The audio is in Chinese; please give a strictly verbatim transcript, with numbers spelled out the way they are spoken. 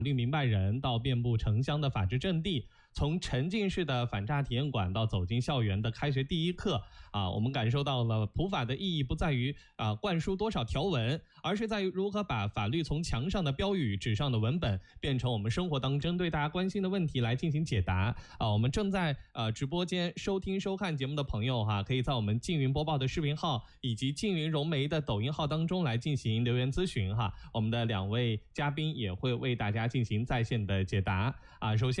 律明白人到遍布城乡的法治阵地，从沉浸式的反诈体验馆到走进校园的开学第一课啊，我们感受到了普法的意义不在于啊灌输多少条文，而是在于如何把法律从墙上的标语、纸上的文本变成我们生活当中针对大家关心的问题来进行解答啊。我们正在呃直播间收听收看节目的朋友哈，可以在我们静云播报的视频号以及静云融媒的抖音号当中来进行留言咨询哈，我们的两位嘉宾也会为大家进行在线的解答啊。首先